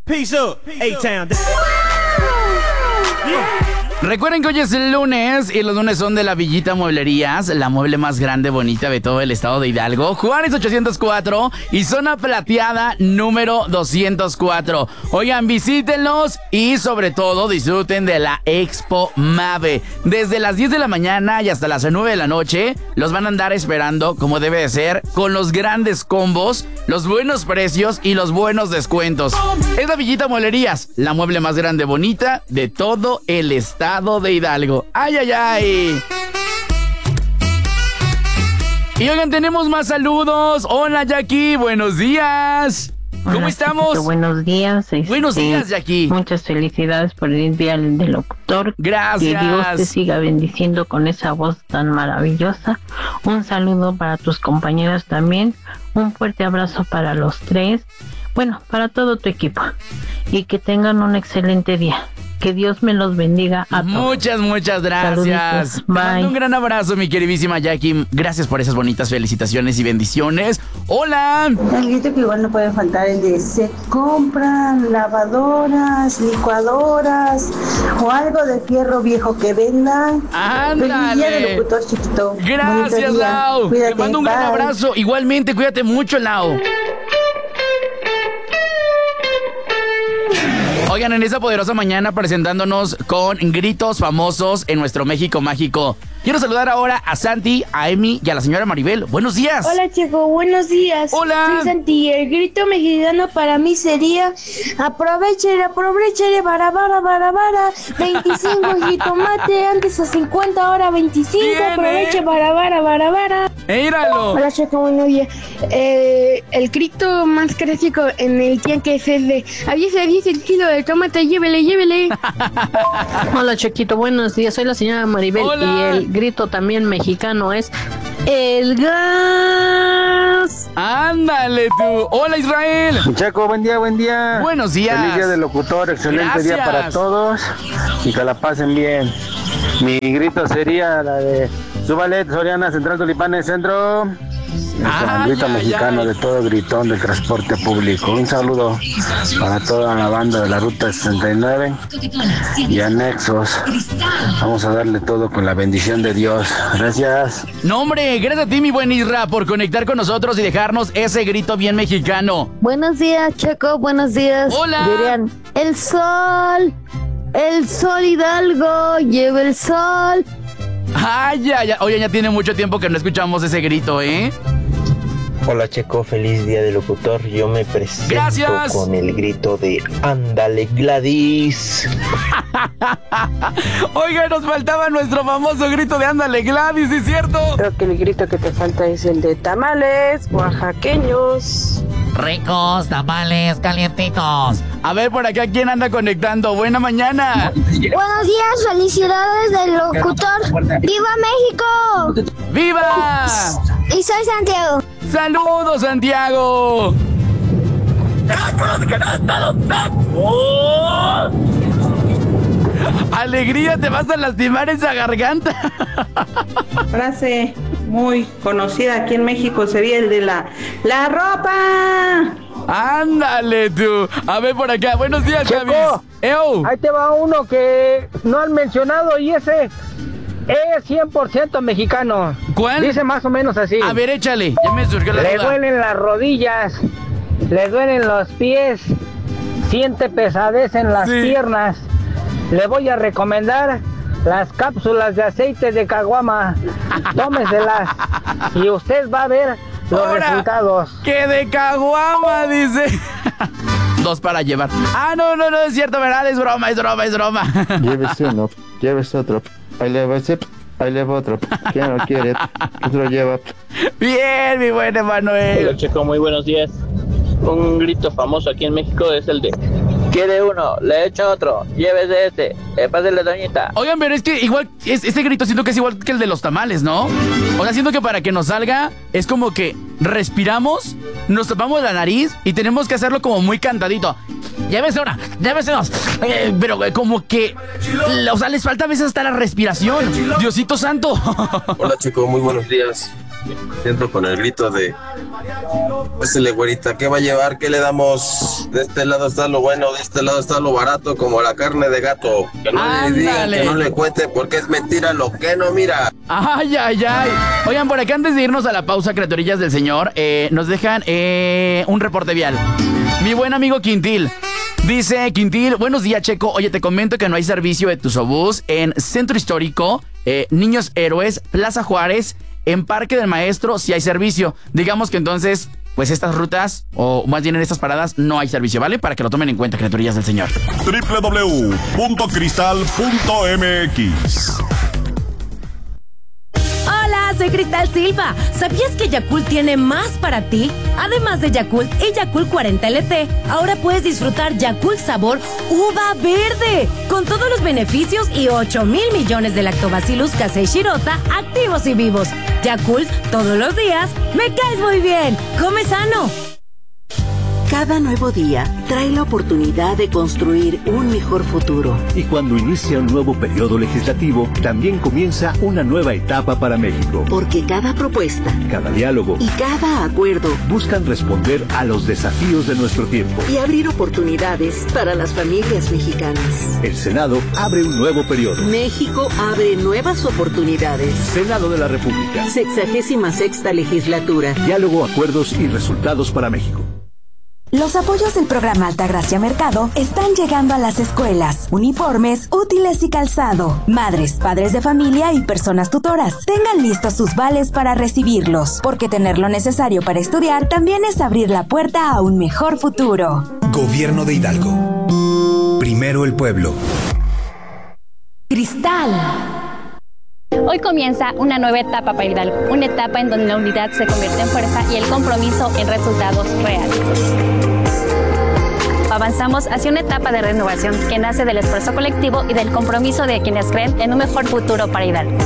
Peace up, A-Town. Recuerden que hoy es el lunes y los lunes son de la Villita Mueblerías, la mueble más grande, bonita de todo el estado de Hidalgo. Juárez 804 y zona plateada número 204. Oigan, visítenlos y sobre todo disfruten de la Expo Mave. Desde las 10 de la mañana y hasta las 9 de la noche los van a andar esperando como debe de ser, con los grandes combos, los buenos precios y los buenos descuentos. Es la Villita Mueblerías, la mueble más grande, bonita de todo el estado de Hidalgo. ¡Ay, ay, ay! Y oigan, tenemos más saludos. Hola, Jackie, buenos días. ¿Cómo Hola, estamos? Chiquito, buenos días. Buenos días, Jackie. Muchas felicidades por el Día del Locutor. Gracias. Que Dios te siga bendiciendo con esa voz tan maravillosa. Un saludo para tus compañeros también. Un fuerte abrazo para los tres. Bueno, para todo tu equipo. Y que tengan un excelente día. Que Dios me los bendiga a todos. Muchas gracias. Saluditos. Bye. Te mando un gran abrazo, mi queridísima Jackie. Gracias por esas bonitas felicitaciones y bendiciones. ¡Hola! El grito que igual no puede faltar el de se compran lavadoras, licuadoras o algo de fierro viejo que vendan. ¡Ándale! Feliz día del locutor, chiquito. Gracias, Bonito día. Lau. Cuídate, Te mando un gran bye. abrazo. Igualmente, cuídate mucho, Lau. Oigan, en esta poderosa mañana presentándonos con gritos famosos en nuestro México mágico. Quiero saludar ahora a Santi, a Emi y a la señora Maribel. ¡Buenos días! Hola, Checo, buenos días. Hola. Soy Santi. El grito mexicano para mí sería aproveche, bara, 25 jitomate, antes a 50, ahora 25, Bien, aproveche, bara. ¡Míralo! Hola, Checo, buenos días. El grito más clásico en el tianque es el de aviesa el kilo de tomate, llévele. Hola, Chiquito, buenos días. Soy la señora Maribel. Hola. Y el grito también mexicano es el gas. ¡Ándale tú! ¡Hola, Israel! Checo, buen día. Buenos días. Feliz día del locutor, excelente día Gracias. para todos y que la pasen bien. Mi grito sería la de súbale, Soriana, Central Tulipanes, Centro. El grito mexicano de todo gritón del transporte público. Un saludo para toda la banda de la Ruta 69 y anexos. Vamos a darle todo con la bendición de Dios. Gracias. No, hombre, gracias a ti, mi buen Isra, por conectar con nosotros y dejarnos ese grito bien mexicano. Buenos días, Checo, buenos días. Hola. Dirían, el sol Hidalgo, lleva el sol. ¡Ay, ay, ay! Oye, ya tiene mucho tiempo que no escuchamos ese grito, ¿eh? Hola, Checo, feliz día del locutor. Yo me presento Gracias. con el grito de ándale, Gladys. Oiga, nos faltaba nuestro famoso grito de ándale, Gladys, ¿es cierto? Creo que el grito que te falta es el de tamales oaxaqueños. Ricos, tamales, calientitos. A ver, por acá, ¿quién anda conectando? ¡Buena mañana! Buenos días, felicidades del locutor. ¡Viva México! ¡Viva! Y soy Santiago. ¡Saludos, Santiago! ¡Alegría, te vas a lastimar esa garganta! Frase muy conocida aquí en México sería el de la ropa. ¡Ándale tú! A ver por acá, buenos días, Checo, Javis. ¡Ew! Ahí te va uno que no han mencionado y ese es 100% mexicano. ¿Cuál? Dice más o menos así. A ver, échale, ya me surgió la Le duda. duelen las rodillas, le duelen los pies, siente pesadez en las Sí. piernas. Le voy a recomendar las cápsulas de aceite de caguama. Tómeselas y usted va a ver los Ahora, resultados. ¡Que de caguama, dice! 2 para llevar. Ah, no, es cierto, ¿verdad? Es broma. Llévese uno, llévese otro. Ahí le va otro. ¿Quién lo quiere? ¿Quién lo lleva? Bien, mi buen Emanuel. Hola, Checo, muy buenos días. Un grito famoso aquí en México es el de quiere uno, le echo otro, llévese este, pásele doñita. Oigan, pero es que igual, este grito siento que es igual que el de los tamales, ¿no? O sea, siento que para que nos salga, es como que respiramos, nos tapamos la nariz y tenemos que hacerlo como muy cantadito. Llévese una, llévese dos. Pero como que, o sea, les falta a veces hasta la respiración. Diosito santo. Hola, Checo, muy buenos días. Siento con el grito de: pásele, güerita, ¿qué va a llevar? ¿Qué le damos? De este lado está lo bueno, de este lado está lo barato, como la carne de gato. Que no le digan, que no le cuente, porque es mentira lo que no mira. Ay, ay, ay. Oigan, por acá, antes de irnos a la pausa, criaturillas del señor, nos dejan un reporte vial. Mi buen amigo Quintil. Dice Quintil: buenos días, Checo. Oye, te comento que no hay servicio de Tusobús en Centro Histórico, Niños Héroes, Plaza Juárez, en Parque del Maestro sí hay servicio. Digamos que entonces, pues estas rutas, o más bien en estas paradas, no hay servicio, ¿vale? Para que lo tomen en cuenta, criaturillas del señor. www.cristal.mx. Hola, soy Cristal Silva. ¿Sabías que Yakult tiene más para ti? Además de Yakult y Yakult 40 LT, ahora puedes disfrutar Yakult sabor uva verde, con todos los beneficios y 8,000 millones de Lactobacillus casei shirota activos y vivos. Yakult, todos los días, me caes muy bien. Come sano. Cada nuevo día trae la oportunidad de construir un mejor futuro. Y cuando inicia un nuevo periodo legislativo, también comienza una nueva etapa para México. Porque cada propuesta, cada diálogo y cada acuerdo buscan responder a los desafíos de nuestro tiempo y abrir oportunidades para las familias mexicanas. El Senado abre un nuevo periodo. México abre nuevas oportunidades. Senado de la República. 66ª legislatura. Diálogo, acuerdos y resultados para México. Los apoyos del programa Altagracia Mercado están llegando a las escuelas, uniformes, útiles y calzado. Madres, padres de familia y personas tutoras, tengan listos sus vales para recibirlos, porque tener lo necesario para estudiar también es abrir la puerta a un mejor futuro. Gobierno de Hidalgo. Primero el pueblo. Cristal. Hoy comienza una nueva etapa para Hidalgo, una etapa en donde la unidad se convierte en fuerza y el compromiso en resultados reales. Avanzamos hacia una etapa de renovación que nace del esfuerzo colectivo y del compromiso de quienes creen en un mejor futuro para Hidalgo.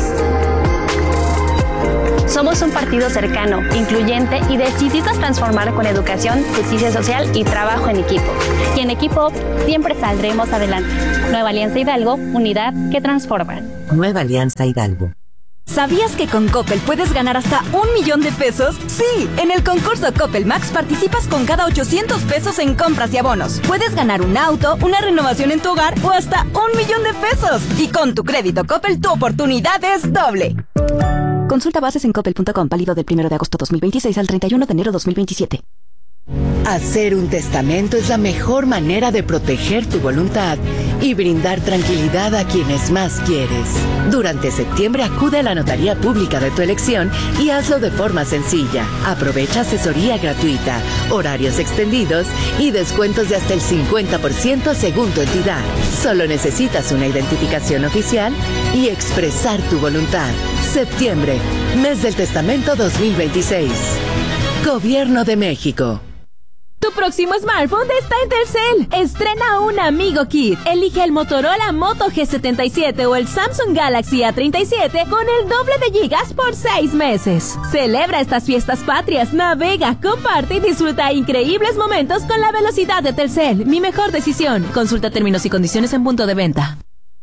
Somos un partido cercano, incluyente y decidido a transformar con educación, justicia social y trabajo en equipo. Y en equipo siempre saldremos adelante. Nueva Alianza Hidalgo, unidad que transforma. Nueva Alianza Hidalgo. ¿Sabías que con Coppel puedes ganar hasta 1,000,000 de pesos? Sí, en el concurso Coppel Max participas con cada 800 pesos en compras y abonos. Puedes ganar un auto, una renovación en tu hogar o hasta 1,000,000 de pesos. Y con tu crédito Coppel, tu oportunidad es doble. Consulta bases en coppel.com, válido del 1 de agosto 2026 al 31 de enero 2027. Hacer un testamento es la mejor manera de proteger tu voluntad y brindar tranquilidad a quienes más quieres. Durante septiembre acude a la notaría pública de tu elección y hazlo de forma sencilla. Aprovecha asesoría gratuita, horarios extendidos y descuentos de hasta el 50% según tu entidad. Solo necesitas una identificación oficial y expresar tu voluntad. Septiembre, mes del testamento 2026. Gobierno de México. Tu próximo smartphone está en Telcel. Estrena un Amigo Kit. Elige el Motorola Moto G77 o el Samsung Galaxy A37 con el doble de gigas por 6 meses. Celebra estas fiestas patrias, navega, comparte y disfruta increíbles momentos con la velocidad de Telcel. Mi mejor decisión. Consulta términos y condiciones en punto de venta.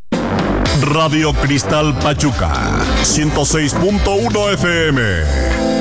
Radio Cristal Pachuca 106.1 FM.